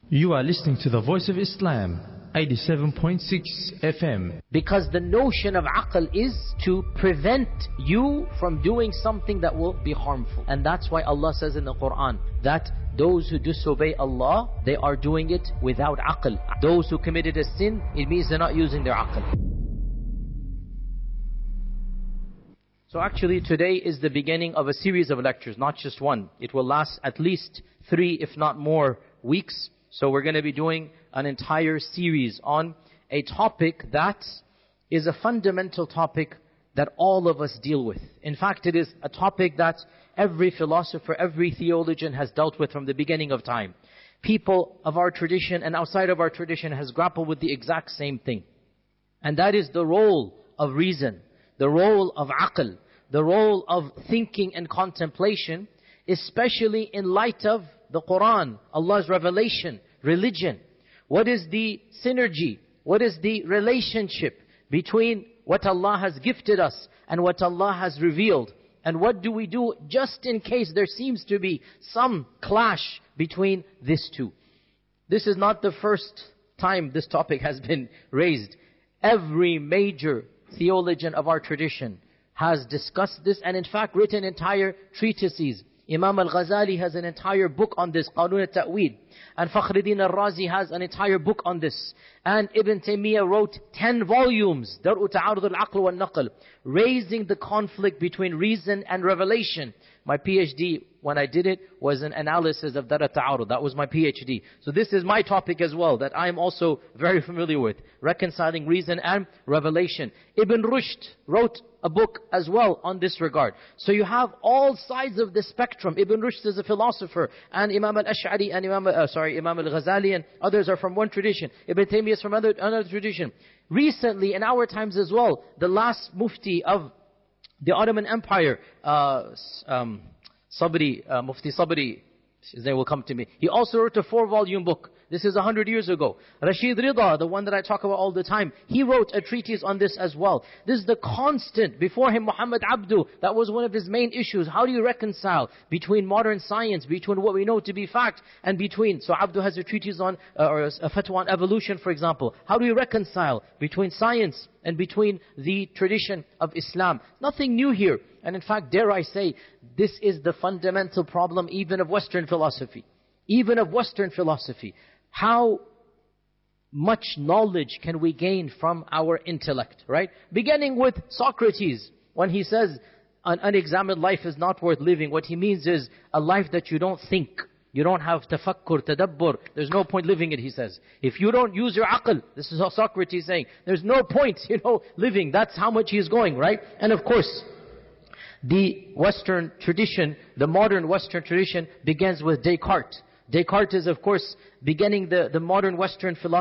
You are listening to the Voice of Islam, 87.6 FM. Because the notion of aql is to prevent you from doing something that will be harmful. And that's why Allah says in the Quran that those who disobey Allah, they are doing it without aql. Those who committed a sin, it means they're not using their aql. So actually today is the beginning of a series of lectures, not just one. It will last at least 3, if not more, weeks. So we're going to be doing an entire series on a topic that is a fundamental topic that all of us deal with. In fact, it is a topic that every philosopher, every theologian has dealt with from the beginning of time. People of our tradition and outside of our tradition has grappled with the exact same thing. And that is the role of reason, the role of aql, the role of thinking and contemplation, especially in light of the Quran, Allah's revelation, religion. What is the synergy? What is the relationship between what Allah has gifted us and what Allah has revealed? And what do we do just in case there seems to be some clash between these two? This is not the first time this topic has been raised. Every major theologian of our tradition has discussed this and in fact written entire treatises. Imam al-Ghazali has an entire book on this, Qanun al-Ta'weed. And Fakhruddin al-Razi has an entire book on this. And Ibn Taymiyyah wrote 10 volumes, Dar'u Ta'arud al-Aql wal-Naql, raising the conflict between reason and revelation. My PhD, when I did it, was an analysis of Dar'u Ta'arud. That was my PhD. So this is my topic as well, that I am also very familiar with, reconciling reason and revelation. Ibn Rushd wrote a book as well on this regard. So you have all sides of the spectrum. Ibn Rushd is a philosopher, and Imam al-Ash'ari and Imam al-Ghazali and others are from one tradition. Ibn Taymiyyah is from another tradition. Recently, in our times as well, the last mufti of the Ottoman Empire, Mufti Sabri, his name will come to me. He also wrote a 4-volume book. This is 100 years ago. Rashid Rida, the one that I talk about all the time, he wrote a treatise on this as well. This is the constant. Before him, Muhammad Abdu, that was one of his main issues. How do you reconcile between modern science, between what we know to be fact, and between... So Abdu has a treatise on, or a fatwa on evolution, for example. How do you reconcile between science and between the tradition of Islam? Nothing new here. And in fact, dare I say, this is the fundamental problem even of Western philosophy. Even of Western philosophy. How much knowledge can we gain from our intellect, right? Beginning with Socrates, when he says, an unexamined life is not worth living. What he means is a life that you don't think. You don't have tafakkur, tadabbur. There's no point living it, he says. If you don't use your aql, this is how Socrates is saying, there's no point, living. That's how much he's going, right? And of course, the Western tradition, the modern Western tradition begins with Descartes. Descartes is, of course, beginning the modern Western philosophy.